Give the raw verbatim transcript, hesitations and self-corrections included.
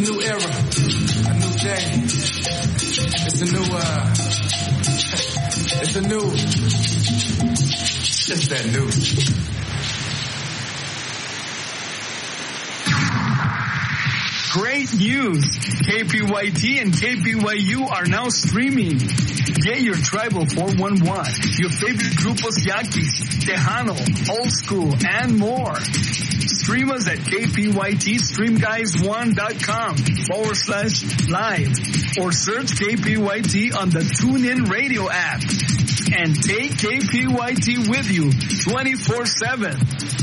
new era, a new day. It's a new, uh, it's a new, it's just that new. Great news! K P Y T and K P Y U are now streaming. Get your Tribal four one one, your favorite grupos Yaquis, Tejano, Old School, and more. Stream us at K P Y T stream guys one dot com forward slash live or search K P Y T on the TuneIn Radio app. And take K P Y T with you twenty-four seven.